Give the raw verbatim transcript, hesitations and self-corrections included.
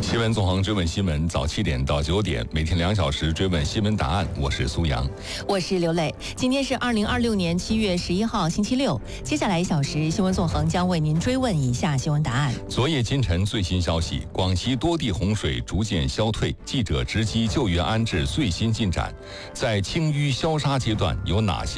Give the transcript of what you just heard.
新闻纵横追问新闻，早七点到九点，每天两小时追问新闻答案。我是苏阳， 我是刘磊。今天是二零二六年七月十一号，星期六。接下来一小时，新闻纵横将为您追问以下新闻答案。 昨夜今晨最新消息：广西多地洪水逐渐消退，记者直击救援安置最新进展。在清淤消杀阶段，有哪些